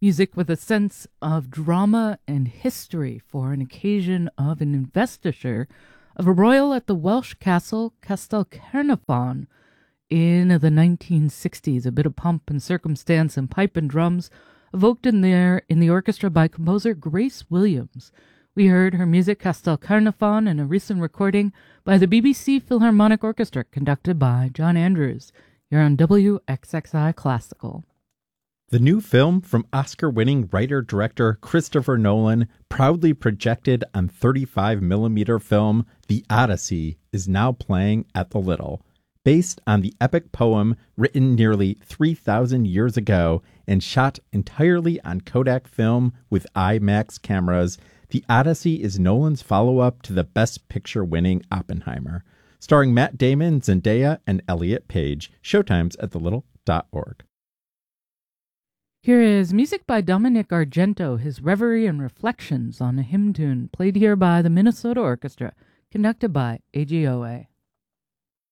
Music with a sense of drama and history for an occasion of an investiture of a royal at the Welsh castle Castell Caernarfon in the 1960s. A bit of pomp and circumstance and pipe and drums evoked in the orchestra by composer Grace Williams. We heard her music Castell Caernarfon in a recent recording by the BBC Philharmonic Orchestra conducted by John Andrews. You're on WXXI Classical. The new film from Oscar-winning writer-director Christopher Nolan, proudly projected on 35mm film, The Odyssey, is now playing at the Little. Based on the epic poem written nearly 3,000 years ago and shot entirely on Kodak film with IMAX cameras, The Odyssey is Nolan's follow-up to the Best Picture-winning Oppenheimer. Starring Matt Damon, Zendaya, and Elliot Page. Showtimes at thelittle.org. Here is music by Dominic Argento, his reverie and reflections on a hymn tune played here by the Minnesota Orchestra, conducted by AGOA.